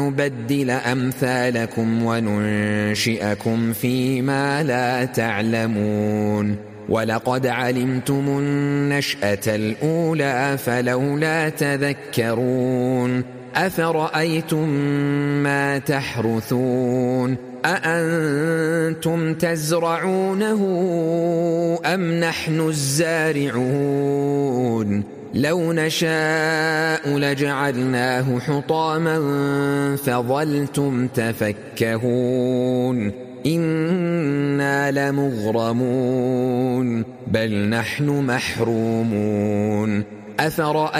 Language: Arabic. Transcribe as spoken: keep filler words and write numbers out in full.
نبدل أمثالكم وننشئكم فيما لا تعلمون ولقد علمتم النشأة الأولى فلولا تذكرون أفرأيتم ما تحرثون أأنتم تزرعونه أم نحن الزارعون لو نشاء لجعلناه حطاما فظلتم تفكهون إنا لمغرمون بل نحن محرومون أفرأيتم